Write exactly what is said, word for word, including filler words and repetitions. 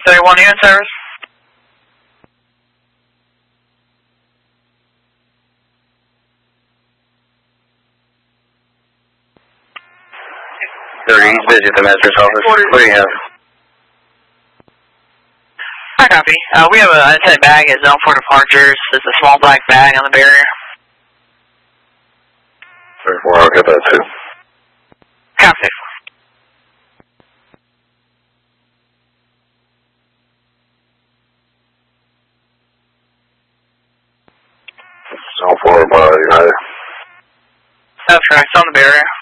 thirty-one unit service. thirty, he's busy at the master's office. What do you have? I copy. Uh, we have an unintended bag at zone four departures. There's a small black bag on the barrier. thirty-four, I'll get that too. Copy. Zone four by United. That's correct. It's on the barrier.